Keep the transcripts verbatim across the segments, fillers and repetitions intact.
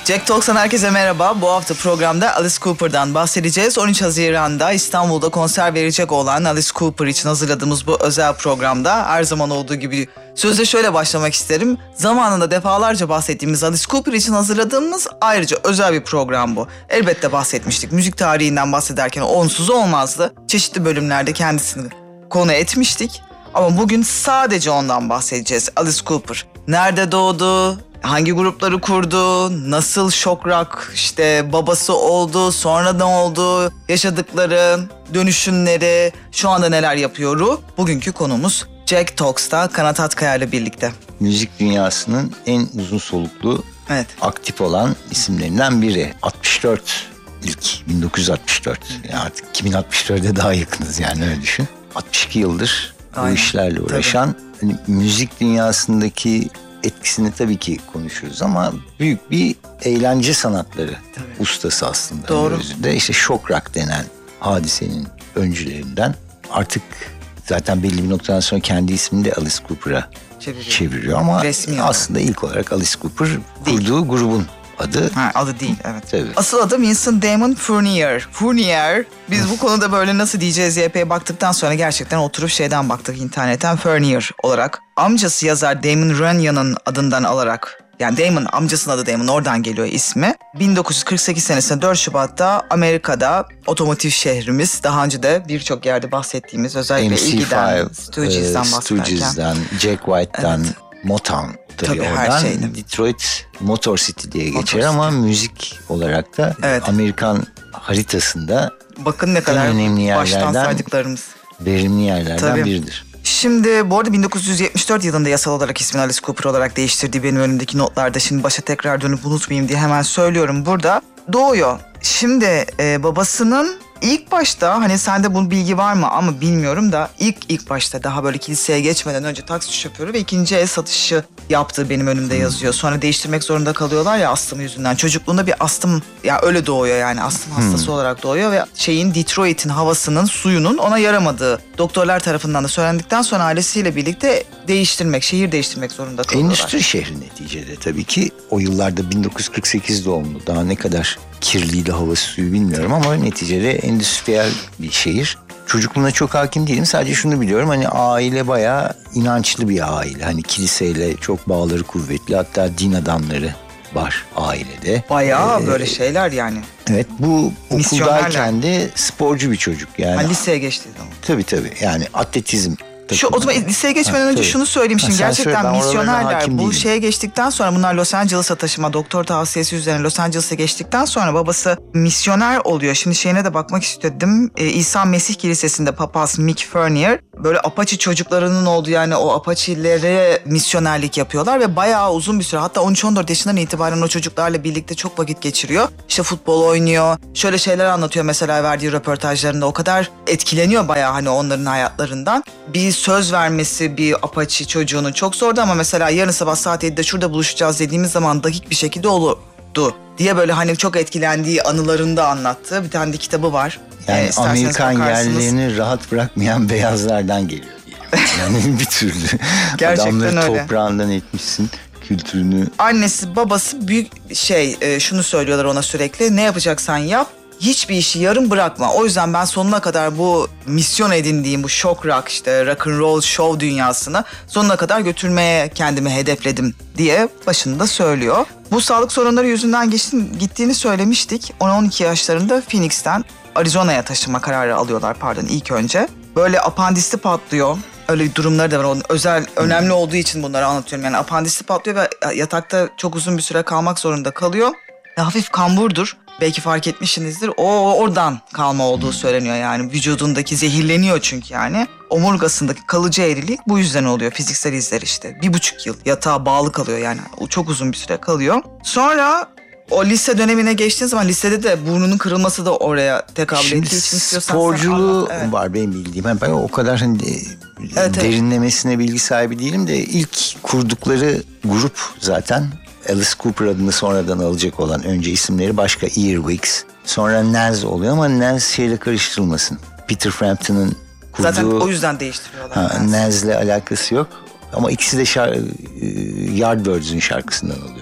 Jack Talks'tan herkese merhaba. Bu hafta programda Alice Cooper'dan bahsedeceğiz. on üç Haziran'da İstanbul'da konser verecek olan Alice Cooper için hazırladığımız bu özel programda her zaman olduğu gibi sözde şöyle başlamak isterim. Zamanında defalarca bahsettiğimiz Alice Cooper için hazırladığımız ayrıca özel bir program bu. Elbette bahsetmiştik. Müzik tarihinden bahsederken onsuz olmazdı. Çeşitli bölümlerde kendisini konu etmiştik. Ama bugün sadece ondan bahsedeceğiz. Alice Cooper. Nerede doğdu? Hangi grupları kurdu, nasıl shock rock, işte babası oldu, sonra ne oldu, yaşadıkları, dönüşümleri, şu anda neler yapıyor? Bugünkü konumuz Jack Talks'ta Kanat Atkaya ile birlikte. Müzik dünyasının en uzun soluklu, evet, aktif olan isimlerinden biri. altmış dört ilk, bin dokuz yüz altmış dört. Yani artık iki bin altmış dörde daha yakınız yani, öyle düşün. altmış iki yıldır bu işlerle uğraşan, hani müzik dünyasındaki etkisini tabii ki konuşuruz ama büyük bir eğlence sanatları tabii ustası aslında. Doğru. Özünde işte shock rock denen hadisenin öncülerinden. Artık zaten belli bir noktadan sonra kendi ismini de Alice Cooper'a çeviriyor, çeviriyor ama resmi aslında olarak ilk olarak Alice Cooper değil, kurduğu grubun adı. Ha, adı değil, evet. Tabii. Asıl adı Vincent Damon Fournier. Fournier. Biz bu konuda böyle nasıl diyeceğiz diye epey baktıktan sonra gerçekten oturup şeyden baktık internetten, Fournier olarak. Amcası yazar Damon Runyon'un adından alarak, yani Damon, amcasının adı Damon, oradan geliyor ismi. bin dokuz yüz kırk sekiz senesinde dört Şubat'ta Amerika'da otomotiv şehrimiz, daha önce de birçok yerde bahsettiğimiz, özellikle ilgiden, Stooges'dan e, bahsederken. Stooges'dan, Jack White'dan, evet, Motown. Tabii, tabii oradan Detroit Motor City diye geçer Motor ama City, müzik olarak da evet, Amerikan haritasında bakın ne kadar önemli baştan saydıklarımız, verimli yerlerden tabii biridir. Şimdi bu arada bin dokuz yüz yetmiş dört yılında yasal olarak ismini Alice Cooper olarak değiştirdiği benim önümdeki notlarda, şimdi başa tekrar dönüp unutmayayım diye hemen söylüyorum burada. Doğuyor. Şimdi e, babasının ilk başta, hani sende bu bilgi var mı ama bilmiyorum da, ilk ilk başta daha böyle kiliseye geçmeden önce taksi şoförü ve ikinci el satışı yaptığı benim önümde yazıyor. Sonra değiştirmek zorunda kalıyorlar ya astımı yüzünden. Çocukluğunda bir astım, ya öyle doğuyor yani, astım hastası hmm. olarak doğuyor ve şeyin, Detroit'in havasının, suyunun ona yaramadığı doktorlar tarafından da söylendikten sonra ailesiyle birlikte değiştirmek, şehir değiştirmek zorunda kalıyorlar. Endüstri şehri neticede tabii ki. O yıllarda bin dokuz yüz kırk sekiz doğumlu, daha ne kadar kirliydi havası suyu bilmiyorum ama neticede endüstriyel bir şehir. Çocukluğuna çok hakim değilim. Sadece şunu biliyorum, hani aile bayağı inançlı bir aile. Hani kiliseyle çok bağları kuvvetli. Hatta din adamları var ailede. Bayağı ee, böyle şeyler yani. Evet, bu okuldayken de sporcu bir çocuk yani. Ha, liseye geçtiği zaman. Tabii tabii, yani atletizm. Şu, o zaman liseye geçmeden ha, önce tabii şunu söyleyeyim şimdi, ha, gerçekten söyle, misyonerler bu değilim. Şeye geçtikten sonra, bunlar Los Angeles'a taşıma, doktor tavsiyesi üzerine Los Angeles'a geçtikten sonra babası misyoner oluyor. Şimdi şeyine de bakmak istedim. Ee, İsa Mesih Kilisesi'nde papaz Mick Fournier böyle Apache çocuklarının olduğu, yani o Apache'lere misyonerlik yapıyorlar ve bayağı uzun bir süre, hatta on üç on dört yaşından itibaren o çocuklarla birlikte çok vakit geçiriyor. İşte futbol oynuyor. Şöyle şeyler anlatıyor mesela verdiği röportajlarında, o kadar etkileniyor bayağı hani onların hayatlarından. Bir söz vermesi bir Apache çocuğunun çok zordu ama mesela yarın sabah saat yedide şurada buluşacağız dediğimiz zaman dakik bir şekilde olurdu diye böyle hani çok etkilendiği anılarında anlattığı bir tane de kitabı var. Yani ee, Amerikan yerlilerini rahat bırakmayan beyazlardan geliyor diye. Yani bir türlü adamları öyle toprağından etmişsin, kültürünü. Annesi babası büyük şey e, şunu söylüyorlar ona sürekli, ne yapacaksan yap, hiçbir işi yarım bırakma. O yüzden ben sonuna kadar bu misyon edindiğim bu shock rock, işte rock and roll show dünyasını sonuna kadar götürmeye kendimi hedefledim diye başında söylüyor. Bu sağlık sorunları yüzünden geçti, gittiğini söylemiştik. on on iki yaşlarında Phoenix'ten Arizona'ya taşınma kararı alıyorlar pardon ilk önce. Böyle apandisti patlıyor. Öyle durumları da var. Onun özel, önemli olduğu için bunları anlatıyorum. Yani apandisti patlıyor ve yatakta çok uzun bir süre kalmak zorunda kalıyor. Ve hafif kamburdur. Belki fark etmişsinizdir. O oradan kalma olduğu söyleniyor yani. Vücudundaki zehirleniyor çünkü yani. Omurgasındaki kalıcı eğrilik bu yüzden oluyor. Fiziksel izler işte. Bir buçuk yıl yatağa bağlı kalıyor yani. O çok uzun bir süre kalıyor. Sonra o lise dönemine geçtiğin zaman lisede de burnunun kırılması da oraya tekabül ettiği için istiyorsan sporculuğu evet var benim bildiğim. Ben o kadar hani evet, derinlemesine evet bilgi sahibi değilim de ilk kurdukları grup zaten Alice Cooper adını sonradan alacak olan, önce isimleri başka, Earwigs. Sonra Naz oluyor ama Naz şeyle karıştırılmasın. Peter Frampton'ın kurduğu... Zaten o yüzden değiştiriyorlar. Ha, Naz'le alakası yok. Ama ikisi de şar- Yardbirds'ün şarkısından oluyor.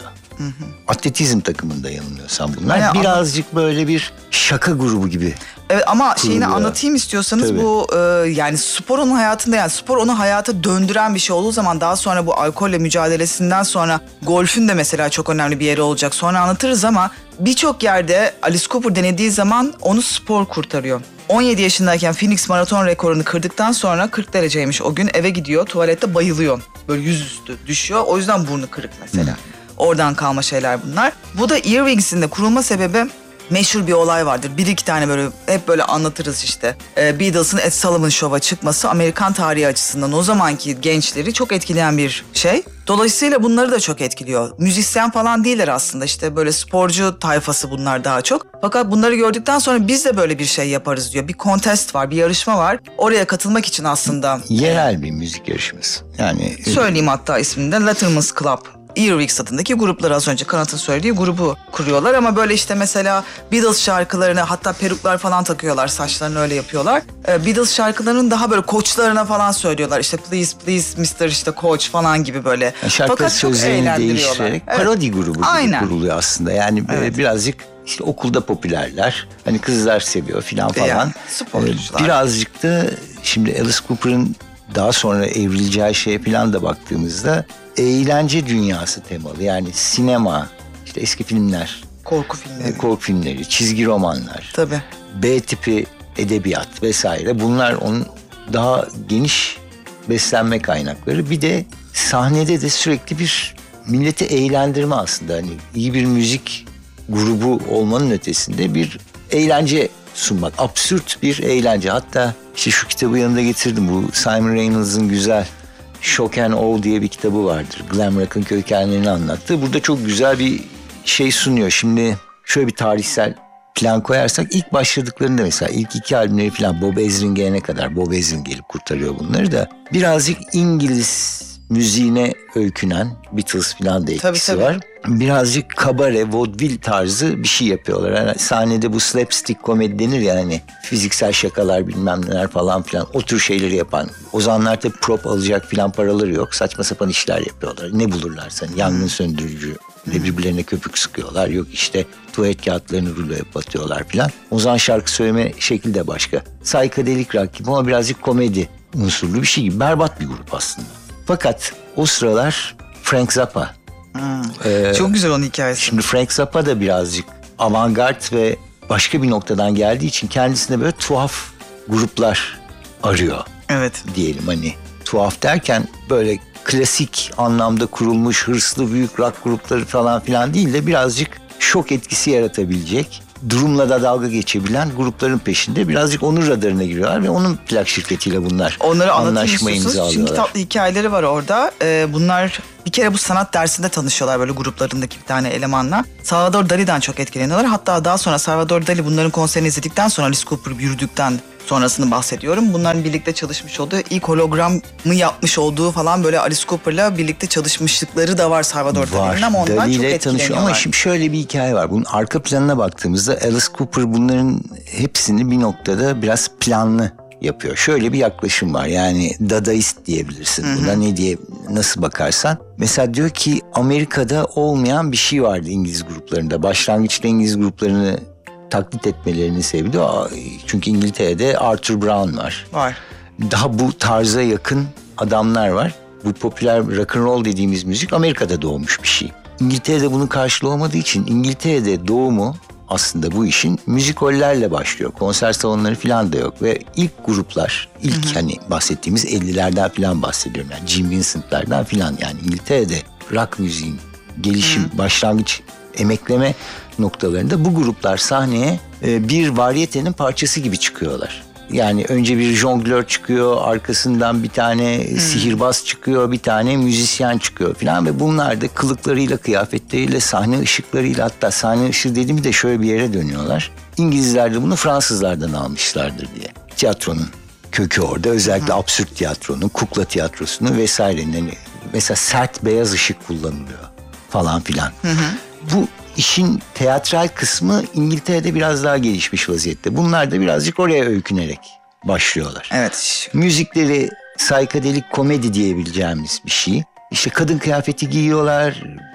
Hı hı. Atletizm takımında yanılmıyorsam bunlar. Aynen, birazcık ama... böyle bir şaka grubu gibi. Evet ama kuruluyor. Şeyini anlatayım istiyorsanız. Tabii. Bu e, yani spor onun hayatında, yani spor onu hayata döndüren bir şey olduğu zaman, daha sonra bu alkolle mücadelesinden sonra golfün de mesela çok önemli bir yeri olacak. Sonra anlatırız ama birçok yerde Alice Cooper denediği zaman onu spor kurtarıyor. on yedi yaşındayken Phoenix maraton rekorunu kırdıktan sonra kırk dereceymiş o gün, eve gidiyor, tuvalette bayılıyor. Böyle yüzüstü düşüyor, o yüzden burnu kırık mesela. Hmm. Oradan kalma şeyler bunlar. Bu da Earwings'in de kurulma sebebi, meşhur bir olay vardır. Bir iki tane böyle hep böyle anlatırız işte. Ee, Beatles'ın Ed Sullivan Show'a çıkması Amerikan tarihi açısından o zamanki gençleri çok etkileyen bir şey. Dolayısıyla bunları da çok etkiliyor. Müzisyen falan değiller aslında, işte böyle sporcu tayfası bunlar daha çok. Fakat bunları gördükten sonra biz de böyle bir şey yaparız diyor. Bir contest var, bir yarışma var. Oraya katılmak için aslında. Yerel bir müzik yarışması. Yani söyleyeyim hatta ismini de, Letterman's Club. Earwigs adındaki grupları, az önce Kanat'ın söylediği grubu kuruyorlar ama böyle işte mesela Beatles şarkılarını, hatta peruklar falan takıyorlar, saçlarını öyle yapıyorlar. Ee, Beatles şarkılarının daha böyle koçlarına falan söylüyorlar. İşte please please mister işte koç falan gibi böyle. Şarkı Fakat sözlerini değiştirerek evet. Parodi grubu gibi Aynen. kuruluyor aslında. Yani evet. birazcık işte okulda popülerler. Hani kızlar seviyor falan falan. Yani, sporcular. Ee, birazcık da şimdi Alice Cooper'ın daha sonra evrileceği şeye falan da baktığımızda eğlence dünyası temalı. Yani sinema, işte eski filmler, korku filmleri, korku filmleri, çizgi romanlar, tabii. B tipi edebiyat vesaire. Bunlar onun daha geniş beslenme kaynakları. Bir de sahnede de sürekli bir milleti eğlendirme aslında. Hani iyi bir müzik grubu olmanın ötesinde bir eğlence sunmak. Absürt bir eğlence. Hatta işte şu kitabı yanında getirdim. Bu Simon Reynolds'ın güzel Shock and Awe diye bir kitabı vardır. Glam rock'ın kökenlerini anlattığı. Burada çok güzel bir şey sunuyor. Şimdi şöyle bir tarihsel plan koyarsak, ilk başladıklarında mesela ilk iki albümleri falan Bob Ezringer'e kadar, Bob Ezrin gelip kurtarıyor bunları da, birazcık İngiliz müziğine öykünen, Beatles falan da etkisi tabii, tabii. var. Birazcık kabare, vaudeville tarzı bir şey yapıyorlar. Yani sahnede bu slapstick komedi denir ya, hani fiziksel şakalar bilmem neler falan filan, o tür şeyleri yapan. O zamanlar tabii prop alacak filan paraları yok. Saçma sapan işler yapıyorlar. Ne bulurlarsa, hani yangın söndürücü ve birbirlerine köpük sıkıyorlar. Yok işte tuvalet kağıtlarını ruloya batıyorlar filan. O zaman şarkı söyleme şekli de başka. Psychedelic rock gibi ama birazcık komedi unsurlu bir şey gibi. Berbat bir grup aslında. Fakat o sıralar Frank Zappa. Hmm. Ee, Çok güzel onun hikayesi. Şimdi Frank Zappa da birazcık avantgard ve başka bir noktadan geldiği için kendisine böyle tuhaf gruplar arıyor. Evet. Diyelim, hani tuhaf derken böyle klasik anlamda kurulmuş hırslı büyük rock grupları falan filan değil de birazcık şok etkisi yaratabilecek, durumla da dalga geçebilen grupların peşinde, birazcık onun radarına giriyorlar ve onun plak şirketiyle bunlar Onları anlaşma imzalıyorlar. Çünkü tatlı hikayeleri var orada. Ee, bunlar bir kere bu sanat dersinde tanışıyorlar böyle gruplarındaki bir tane elemanla. Salvador Dali'den çok etkileniyorlar. Hatta daha sonra Salvador Dali bunların konserini izledikten sonra, Alice Cooper yürüdükten sonrasını bahsediyorum. Bunların birlikte çalışmış olduğu, ilk hologramı yapmış olduğu falan, böyle Alice Cooper'la birlikte çalışmışlıkları da var Salvador Dali'nin, ama ondan Dali çok etkileniyorlar. Ama şimdi şöyle bir hikaye var. Bunun arka planına baktığımızda Alice Cooper bunların hepsini bir noktada biraz planlı yapıyor. Şöyle bir yaklaşım var. Yani dadaist diyebilirsin. Hı hı. Buna ne diye, nasıl bakarsan. Mesela diyor ki Amerika'da olmayan bir şey vardı İngiliz gruplarında. Başlangıçta İngiliz gruplarını taklit etmelerini seviyor. Çünkü İngiltere'de Arthur Brown var. Var. Daha bu tarza yakın adamlar var. Bu popüler rock and roll dediğimiz müzik Amerika'da doğmuş bir şey. İngiltere'de bunun karşılığı olmadığı için İngiltere'de doğumu aslında bu işin müzikollerle başlıyor. Konser salonları falan da yok ve ilk gruplar, ilk hı hı. hani bahsettiğimiz ellilerden falan bahsediyorum. Yani Jim Vincent'lardan falan, yani İngiltere'de rock müziğin gelişim, hı. başlangıç, emekleme noktalarında bu gruplar sahneye bir varyetenin parçası gibi çıkıyorlar. Yani önce bir jonglör çıkıyor, arkasından bir tane hmm. sihirbaz çıkıyor, bir tane müzisyen çıkıyor falan ve bunlar da kılıklarıyla, kıyafetleriyle, sahne ışıklarıyla, hatta sahne ışığı dediğimde şöyle bir yere dönüyorlar. İngilizler de bunu Fransızlardan almışlardır diye. Tiyatronun kökü orada, özellikle hmm. absürt tiyatronun, kukla tiyatrosunun vesairenin, yani mesela sert beyaz ışık kullanılıyor falan filan. Hmm. Bu İşin teatral kısmı İngiltere'de biraz daha gelişmiş vaziyette. Bunlar da birazcık oraya öykünerek başlıyorlar. Evet. Müzikleri psychedelic komedi diyebileceğimiz bir şey. İşte kadın kıyafeti giyiyorlar,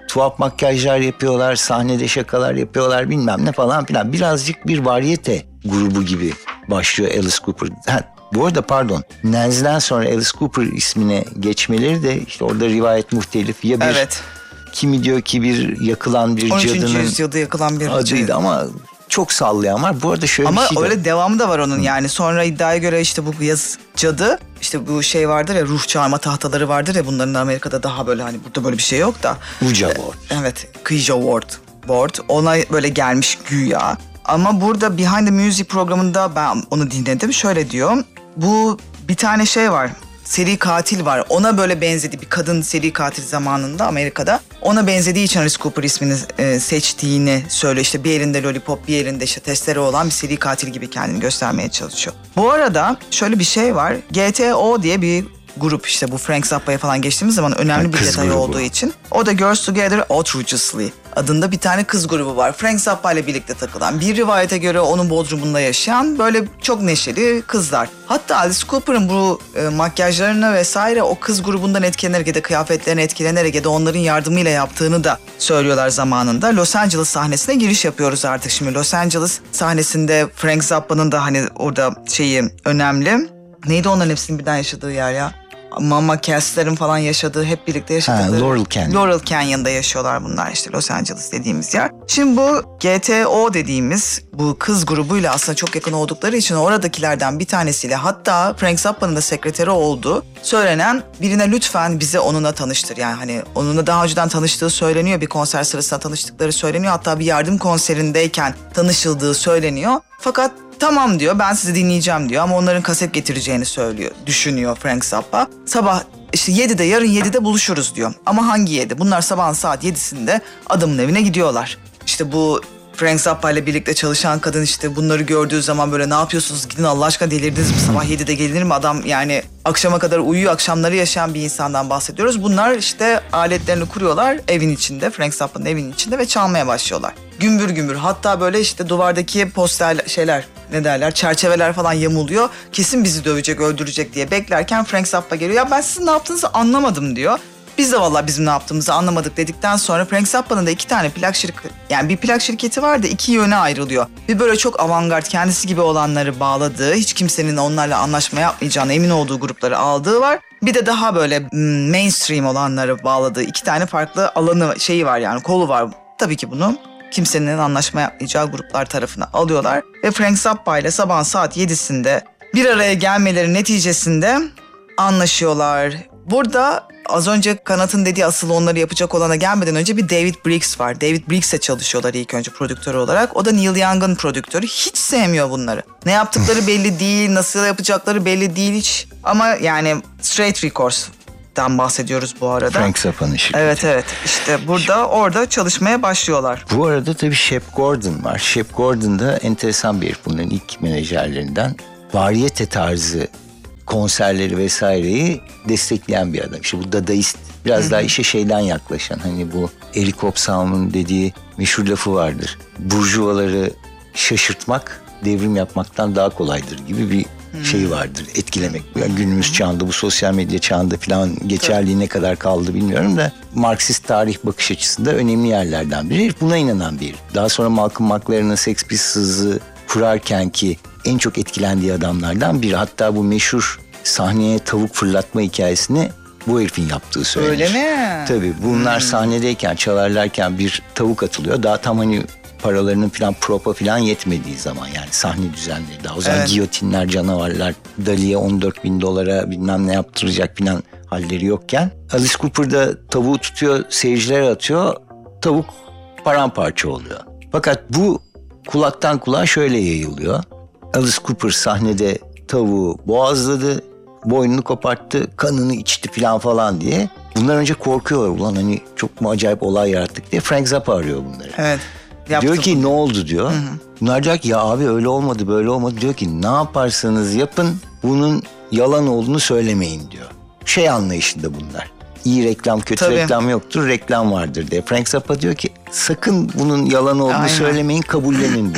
tuhaf makyajlar yapıyorlar, sahnede şakalar yapıyorlar bilmem ne falan filan. Birazcık bir varyete grubu gibi başlıyor Alice Cooper. Ha, bu arada pardon, Nels'den sonra Alice Cooper ismine geçmeleri de işte orada rivayet muhtelif. Ya bir evet. Kimi diyor ki bir yakılan bir on üçüncü cadının yüzyılda yakılan bir adıydı cadı. ama çok sallayan var. Bu arada şöyle ama bir şey öyle de... devamı da var onun. Hı. Yani sonra iddiaya göre işte bu yaz cadı, işte bu şey vardır ya, ruh çağırma tahtaları vardır ya, bunların Amerika'da daha böyle, hani burada böyle bir şey yok da. Ouija board. Evet, Ouija board. board. Ona böyle gelmiş güya. Ama burada Behind the Music programında ben onu dinledim. Şöyle diyor. Bu bir tane şey var. Seri katil var. Ona böyle benzedi, bir kadın seri katil zamanında Amerika'da. Ona benzediği için Alice Cooper ismini e, seçtiğini söylüyor. İşte bir elinde lollipop, bir elinde işte testere olan bir seri katil gibi kendini göstermeye çalışıyor. Bu arada şöyle bir şey var. G T O diye bir grup, işte bu Frank Zappa'ya falan geçtiğimiz zaman önemli bir detay olduğu için. O da Girls Together Outrageously adında bir tane kız grubu var. Frank Zappa ile birlikte takılan, bir rivayete göre onun bodrumunda yaşayan böyle çok neşeli kızlar. Hatta Alice Cooper'ın bu e, makyajlarını vesaire o kız grubundan etkilenerek ya da kıyafetlerini etkilenerek ya da onların yardımıyla yaptığını da söylüyorlar zamanında. Los Angeles sahnesine giriş yapıyoruz artık şimdi. Los Angeles sahnesinde Frank Zappa'nın da hani orada şeyi önemli. Neydi onların hepsinin birden yaşadığı yer ya? Mama Cass'lerin falan yaşadığı, hep birlikte yaşadıkları. Ha, Laurel Canyon. Laurel Canyon'da yaşıyorlar bunlar, işte Los Angeles dediğimiz yer. Şimdi bu G T O dediğimiz bu kız grubuyla aslında çok yakın oldukları için oradakilerden bir tanesiyle, hatta Frank Zappa'nın da sekreteri olduğu söylenen birine lütfen bize onunla tanıştır. Yani hani onunla daha önceden tanıştığı söyleniyor. Bir konser sırasında tanıştıkları söyleniyor. Hatta bir yardım konserindeyken tanışıldığı söyleniyor. Fakat tamam diyor, ben sizi dinleyeceğim diyor ama onların kaset getireceğini söylüyor, düşünüyor Frank Zappa. Sabah işte yedide, yarın yedide buluşuruz diyor. Ama hangi yedi? Bunlar sabahın saat yedisinde adamın evine gidiyorlar. İşte bu Frank Zappa ile birlikte çalışan kadın işte bunları gördüğü zaman böyle, ne yapıyorsunuz, gidin Allah aşkına, delirdiniz mi, sabah yedide gelinir mi, adam yani akşama kadar uyuyor, akşamları yaşayan bir insandan bahsediyoruz. Bunlar işte aletlerini kuruyorlar evin içinde, Frank Zappa'nın evinin içinde ve çalmaya başlıyorlar. Gümbür gümbür, hatta böyle işte duvardaki poster şeyler, ne derler, çerçeveler falan yamuluyor. Kesin bizi dövecek, öldürecek diye beklerken Frank Zappa geliyor. Ya ben sizin ne yaptığınızı anlamadım diyor. Biz de vallahi bizim ne yaptığımızı anlamadık dedikten sonra Frank Zappa'nın da iki tane plak şirketi, yani bir plak şirketi var da iki yöne ayrılıyor. Bir böyle çok avantgard, kendisi gibi olanları bağladığı, hiç kimsenin onlarla anlaşma yapmayacağına emin olduğu grupları aldığı var. Bir de daha böyle mainstream olanları bağladığı iki tane farklı alanı, şeyi var, yani kolu var. Tabii ki bunu kimsenin anlaşma yapmayacağı gruplar tarafına alıyorlar. Ve Frank Zappa ile sabah saat yedisinde bir araya gelmeleri neticesinde anlaşıyorlar. Burada az önce Kanat'ın dediği asıl onları yapacak olana gelmeden önce bir David Briggs var. David Briggs'e çalışıyorlar ilk önce prodüktör olarak. O da Neil Young'ın prodüktörü. Hiç sevmiyor bunları. Ne yaptıkları belli değil, nasıl yapacakları belli değil hiç. Ama yani Straight Records'tan bahsediyoruz bu arada. Frank Zappa'nın şirketi. Evet evet. İşte burada orada çalışmaya başlıyorlar. Bu arada tabii Shep Gordon var. Shep Gordon da enteresan bir herif, bunların ilk menajerlerinden. Varyete tarzı konserleri vesaireyi destekleyen bir adam. İşte bu dadaist, biraz Hı-hı. daha işe şeyden yaklaşan, hani bu Eric Hobsbawm'ın dediği meşhur lafı vardır. Burjuvaları şaşırtmak devrim yapmaktan daha kolaydır gibi bir Hı-hı. şey vardır. Etkilemek. Yani günümüz çağında, bu sosyal medya çağında falan geçerliği ne kadar kaldı bilmiyorum da Marksist tarih bakış açısında önemli yerlerden biri. Buna inanan biri. Daha sonra Malcolm McLaren'ın Sex Pistols'ı kurarken ki en çok etkilendiği adamlardan biri. Hatta bu meşhur sahneye tavuk fırlatma hikayesini bu herifin yaptığı söylenir. Öyle mi? Tabii bunlar hmm. sahnedeyken, çalarlarken bir tavuk atılıyor. Daha tam hani paralarının falan propa falan yetmediği zaman, yani sahne düzenleri daha. O zaman evet. Giyotinler, canavarlar, Dali'ye on dört bin dolara bilmem ne yaptıracak falan halleri yokken Alice Cooper da tavuğu tutuyor, seyircilere atıyor. Tavuk paramparça oluyor. Fakat bu kulaktan kulağa şöyle yayılıyor. Alice Cooper sahnede tavuğu boğazladı, boynunu koparttı, kanını içti falan falan diye. Bunlar önce korkuyorlar. Ulan hani çok mu acayip olay yarattık diye. Frank Zappa arıyor bunları. Evet. Diyor ki bunu. Ne oldu diyor. Hı hı. Bunlar diyor ki ya abi öyle olmadı, böyle olmadı. Diyor ki ne yaparsanız yapın bunun yalan olduğunu söylemeyin diyor. Şey anlayışında bunlar. İyi reklam, kötü Tabii. reklam yoktur, reklam vardır diye. Frank Zappa diyor ki sakın bunun yalan olduğunu Aynen. söylemeyin, kabullenin bunu.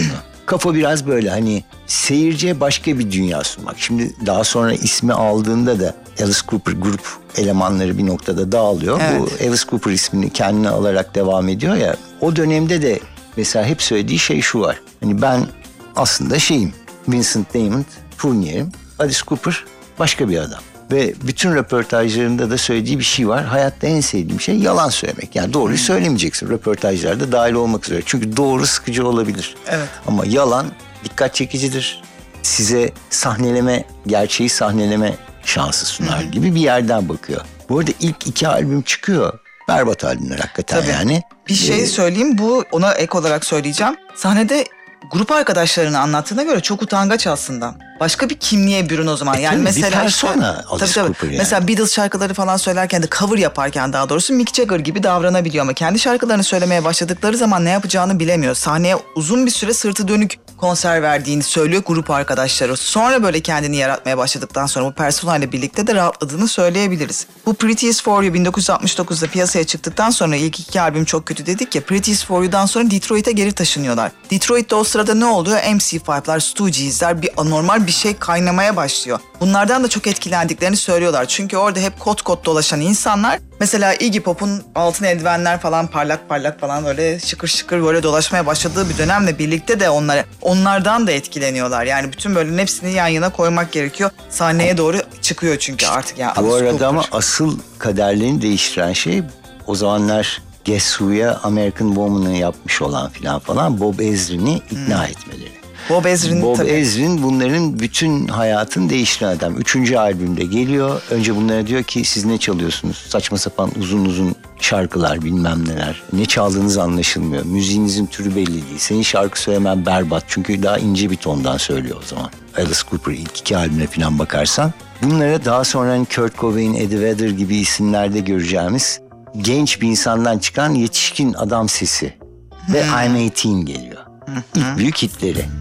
Kafa biraz böyle hani seyirciye başka bir dünya sunmak. Şimdi daha sonra ismi aldığında da Alice Cooper grup elemanları bir noktada dağılıyor. Evet. Bu Alice Cooper ismini kendine alarak devam ediyor ya. O dönemde de mesela hep söylediği şey şu var. Hani ben aslında şeyim, Vincent Damon Fournier'im. Alice Cooper başka bir adam. Ve bütün röportajlarında da söylediği bir şey var. Hayatta en sevdiğim şey yalan söylemek. Yani doğruyu söylemeyeceksin. Röportajlarda dahil olmak üzere. Çünkü doğru sıkıcı olabilir. Evet. Ama yalan dikkat çekicidir. Size sahneleme, gerçeği sahneleme şansı sunar Hı-hı. gibi bir yerden bakıyor. Bu arada ilk iki albüm çıkıyor. Berbat albümler hakikaten. Tabii. Yani. Bir şey söyleyeyim, bu ona ek olarak söyleyeceğim. Sahnede grup arkadaşlarını anlattığına göre çok utangaç aslında. Başka bir kimliğe bürün o zaman. E yani mesela bir persona işte, tabii, tabii. Yani. Mesela Beatles şarkıları falan söylerken de cover yaparken daha doğrusu Mick Jagger gibi davranabiliyor ama kendi şarkılarını söylemeye başladıkları zaman ne yapacağını bilemiyor. Sahneye uzun bir süre sırtı dönük konser verdiğini söylüyor grup arkadaşları. Sonra böyle kendini yaratmaya başladıktan sonra bu personayla birlikte de rahatladığını söyleyebiliriz. Bu Pretty Is For You bin dokuz yüz altmış dokuzda piyasaya çıktıktan sonra ilk iki albüm çok kötü dedik ya. Pretty Is For You'dan sonra Detroit'e geri taşınıyorlar. Detroit'te o sırada ne oluyor? M C beşler, Stooges'ler, bir anormal bir şey kaynamaya başlıyor. Bunlardan da çok etkilendiklerini söylüyorlar. Çünkü orada hep kot kot dolaşan insanlar. Mesela Iggy Pop'un altın eldivenler falan parlak parlak falan böyle şıkır şıkır böyle dolaşmaya başladığı bir dönemle birlikte de onları onlardan da etkileniyorlar. Yani bütün böyle hepsini yan yana koymak gerekiyor. Sahneye doğru çıkıyor çünkü artık. Yani bu arada Cooper. Ama asıl kaderlerini değiştiren şey o zamanlar Guess Who'ya American Woman'ı yapmış olan filan falan Bob Ezrin'i ikna hmm. etmeleri. Bob Ezrin Bob tabii. Ezrin bunların bütün hayatını değiştiren adam. Üçüncü albümde geliyor. Önce bunlara diyor ki siz ne çalıyorsunuz? Saçma sapan uzun uzun şarkılar bilmem neler. Ne çaldığınız anlaşılmıyor. Müziğinizin türü belli değil. Senin şarkı söylemen berbat. Çünkü daha ince bir tondan söylüyor o zaman. Alice Cooper ilk iki albüne falan bakarsan. Bunlara daha sonra Kurt Cobain, Eddie Vedder gibi isimlerde göreceğimiz genç bir insandan çıkan yetişkin adam sesi. Hmm. Ve I'm eighteen geliyor. Hmm. İlk büyük hitleri.